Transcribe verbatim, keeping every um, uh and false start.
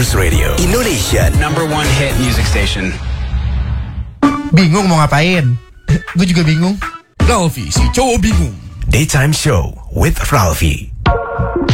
Force Radio, Indonesia number one hit music station. Bingung mau ngapain? Gue juga bingung. Ralfi, si cowok bingung. Daytime Show with Ralfi.